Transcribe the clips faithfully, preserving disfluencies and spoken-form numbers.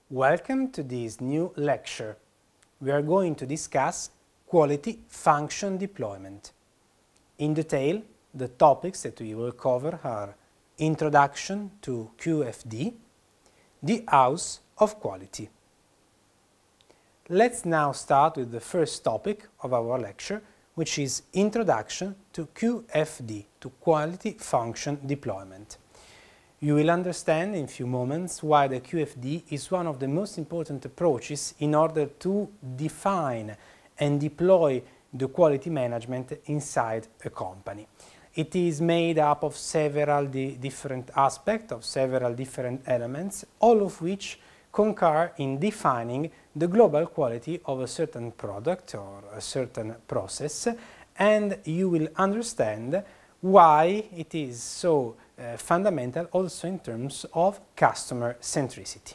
Welcome to this new lecture. We are going to discuss quality function deployment. In detail, the topics that we will cover are Introduction to Q F D, the House of Quality. Let's now start with the first topic of our lecture, which is Introduction to Q F D, to Quality Function Deployment. You will understand in a few moments why the Q F D is one of the most important approaches in order to define and deploy the quality management inside a company. It is made up of several di different aspects, of several different elements, all of which concur in defining the global quality of a certain product or a certain process, and you will understand why it is so uh, fundamental also in terms of customer centricity.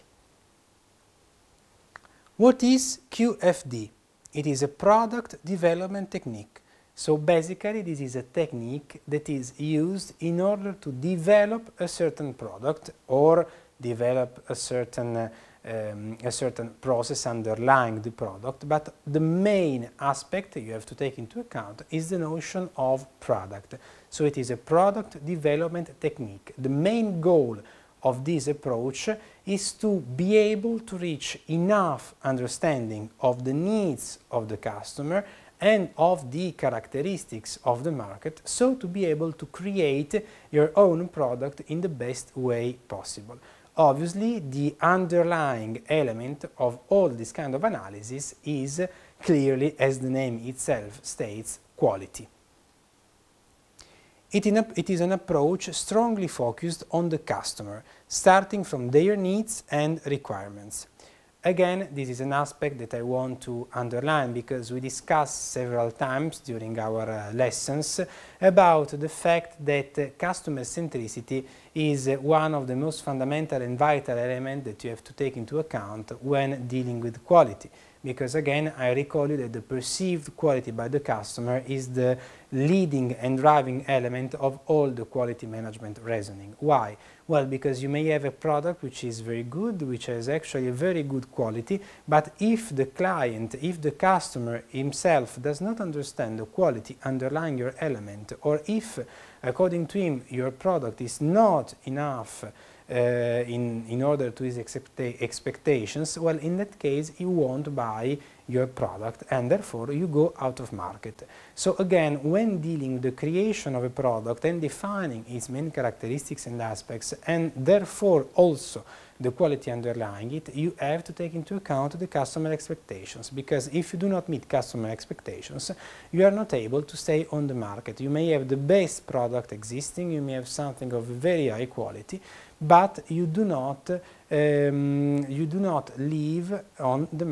What is Q F D? It is a product development technique. So basically this is a technique that is used in order to develop a certain product or develop a certain uh, Um, a certain process underlying the product, but the main aspect you have to take into account is the notion of product. So it is a product development technique. The main goal of this approach is to be able to reach enough understanding of the needs of the customer and of the characteristics of the market, so to be able to create your own product in the best way possible. Obviously, the underlying element of all this kind of analysis is clearly, as the name itself states, quality. It, in a, it is an approach strongly focused on the customer, starting from their needs and requirements. Again, this is an aspect that I want to underline because we discussed several times during our uh, lessons about the fact that uh, customer centricity is uh, one of the most fundamental and vital elements that you have to take into account when dealing with quality. Because again, I recall you that the perceived quality by the customer is the leading and driving element of all the quality management reasoning. Why? Well, because you may have a product which is very good, which has actually a very good quality, but if the client, if the customer himself does not understand the quality underlying your element, or if, according to him, your product is not enough Uh, in, in order to his expectations, well, in that case, he won't buy your product and therefore you go out of market. So again, when dealing with the creation of a product and defining its main characteristics and aspects, and therefore also the quality underlying it, you have to take into account the customer expectations, because if you do not meet customer expectations, you are not able to stay on the market. You may have the best product existing, you may have something of very high quality, but you do not, um, you do not live on the